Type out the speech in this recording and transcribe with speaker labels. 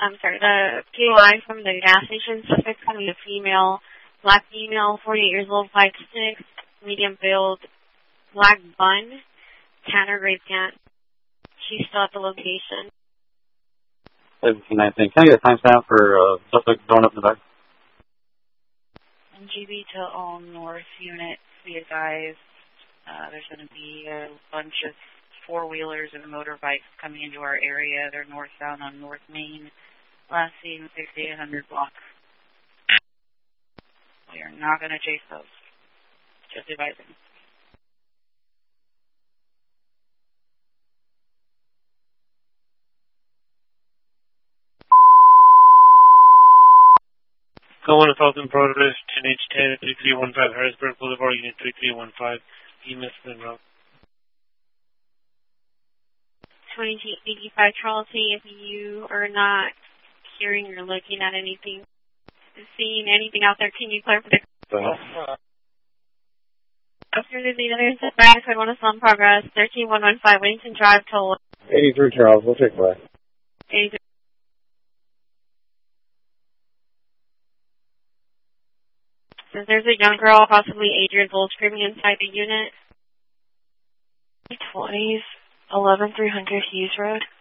Speaker 1: I'm sorry, the POI from the gas station suspect's going to be a female, black female, 48 years old, 5'6", medium build, black bun, tanner gray pants. She's still at the location.
Speaker 2: 1719. Can I get a timestamp for suspect going up in the back?
Speaker 3: NGB to all north units, be advised. There's going to be a bunch of four-wheelers and motorbikes coming into our area. They're northbound on North Main, last seen 6800 block. We are not going to chase those. Just advising.
Speaker 4: Go on 1000 Progress, 10H10, 3315 Harrisburg Boulevard, Unit 3315, EMS route.
Speaker 1: 2285 Charlotte, if you are not hearing or looking at anything, seeing anything out there, can you clarify the... After the other back, I want to sell in progress, 13115 Wellington Drive, toll.
Speaker 2: 83 Charles, we'll take back.
Speaker 1: 83. So there's a young girl, possibly 8 years old, screaming inside the unit.
Speaker 3: 20s, 11300 Hughes Road.